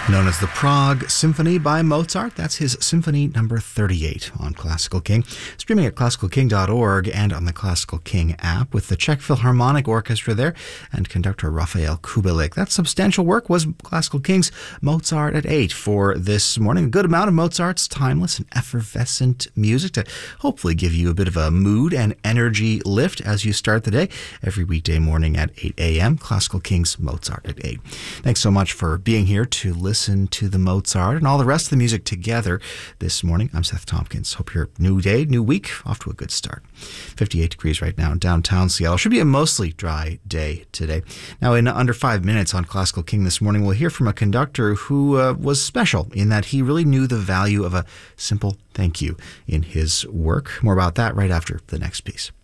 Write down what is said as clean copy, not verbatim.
Known as the Prague Symphony by Mozart. That's his Symphony number 38 on Classical King. Streaming at classicalking.org and on the Classical King app with the Czech Philharmonic Orchestra there and conductor Rafael Kubelik. That substantial work was Classical King's Mozart at 8 for this morning. A good amount of Mozart's timeless and effervescent music to hopefully give you a bit of a mood and energy lift as you start the day. Every weekday morning at 8 a.m. Classical King's Mozart at 8. Thanks so much for being here to listen to the Mozart and all the rest of the music together this morning. I'm Seth Tompkins. Hope your new day, new week, off to a good start. 58 degrees right now in downtown Seattle. Should be a mostly dry day today. Now, in under 5 minutes on Classical King this morning, we'll hear from a conductor who was special in that he really knew the value of a simple thank you in his work. More about that right after the next piece.